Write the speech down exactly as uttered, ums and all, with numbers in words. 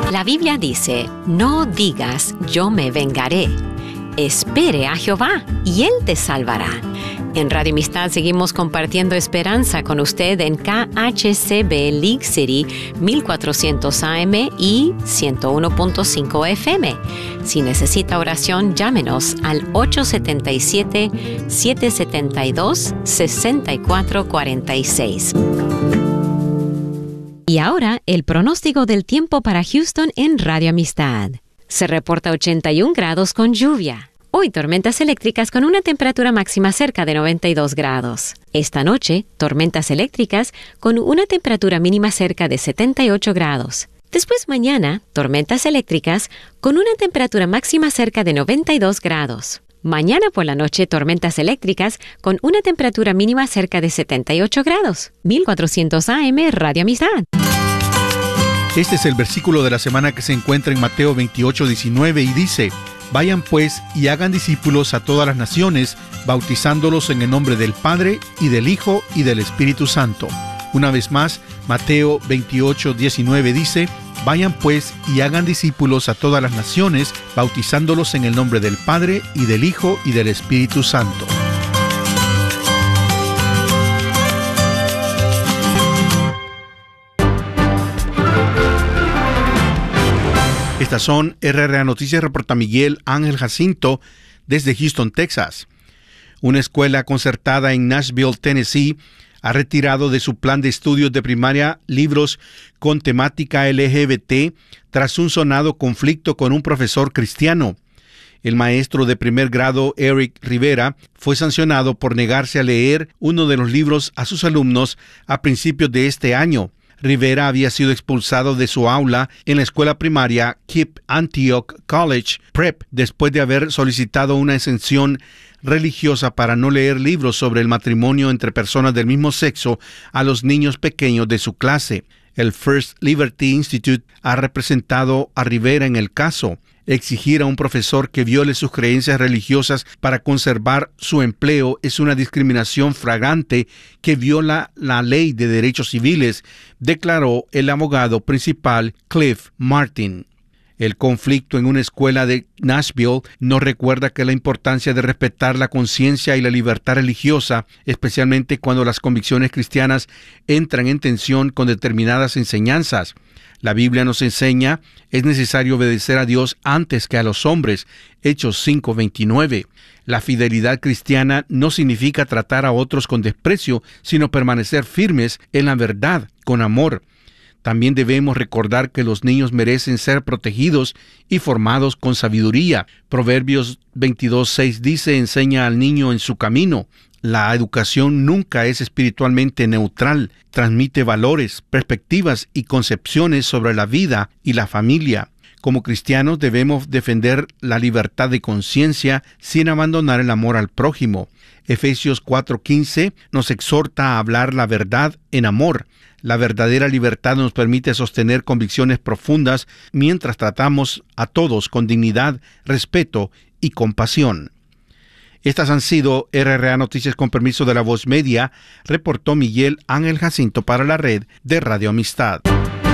La Biblia dice, no digas, yo me vengaré. Espere a Jehová, y Él te salvará. En Radio Amistad seguimos compartiendo esperanza con usted en K H C B League City mil cuatrocientos A M y ciento uno punto cinco F M. Si necesita oración, llámenos al ocho siete siete, siete siete dos, seis cuatro cuatro seis. Y ahora, el pronóstico del tiempo para Houston en Radio Amistad. Se reporta ochenta y un grados con lluvia. Hoy tormentas eléctricas con una temperatura máxima cerca de noventa y dos grados. Esta noche, tormentas eléctricas con una temperatura mínima cerca de setenta y ocho grados. Después mañana, tormentas eléctricas con una temperatura máxima cerca de noventa y dos grados. Mañana por la noche, tormentas eléctricas con una temperatura mínima cerca de setenta y ocho grados. mil cuatrocientos A M Radio Amistad. Este es el versículo de la semana que se encuentra en Mateo veintiocho, diecinueve y dice: Vayan pues y hagan discípulos a todas las naciones, bautizándolos en el nombre del Padre, y del Hijo, y del Espíritu Santo. Una vez más, Mateo veintiocho, diecinueve dice: Vayan pues y hagan discípulos a todas las naciones, bautizándolos en el nombre del Padre, y del Hijo, y del Espíritu Santo. Estas son R R A Noticias, reporta Miguel Ángel Jacinto desde Houston, Texas. Una escuela concertada en Nashville, Tennessee, ha retirado de su plan de estudios de primaria libros con temática L G B T tras un sonado conflicto con un profesor cristiano. El maestro de primer grado, Eric Rivera, fue sancionado por negarse a leer uno de los libros a sus alumnos a principios de este año. Rivera había sido expulsado de su aula en la escuela primaria Keep Antioch College Prep después de haber solicitado una exención religiosa para no leer libros sobre el matrimonio entre personas del mismo sexo a los niños pequeños de su clase. El First Liberty Institute ha representado a Rivera en el caso. Exigir a un profesor que viole sus creencias religiosas para conservar su empleo es una discriminación flagrante que viola la ley de derechos civiles, declaró el abogado principal Cliff Martin. El conflicto en una escuela de Nashville nos recuerda que la importancia de respetar la conciencia y la libertad religiosa, especialmente cuando las convicciones cristianas entran en tensión con determinadas enseñanzas. La Biblia nos enseña, es necesario obedecer a Dios antes que a los hombres. Hechos cinco veintinueve. La fidelidad cristiana no significa tratar a otros con desprecio, sino permanecer firmes en la verdad, con amor. También debemos recordar que los niños merecen ser protegidos y formados con sabiduría. Proverbios veintidós seis dice: enseña al niño en su camino. La educación nunca es espiritualmente neutral. Transmite valores, perspectivas y concepciones sobre la vida y la familia. Como cristianos debemos defender la libertad de conciencia sin abandonar el amor al prójimo. Efesios cuatro quince nos exhorta a hablar la verdad en amor. La verdadera libertad nos permite sostener convicciones profundas mientras tratamos a todos con dignidad, respeto y compasión. Estas han sido R R A Noticias con permiso de La Voz Media, reportó Miguel Ángel Jacinto para la red de Radio Amistad.